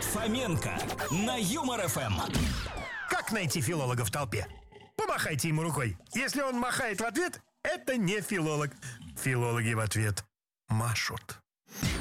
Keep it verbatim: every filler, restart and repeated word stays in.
Фоменко на Юмор эф эм. Как найти филолога в толпе? Помахайте ему рукой. Если он махает в ответ, это не филолог. Филологи в ответ машут.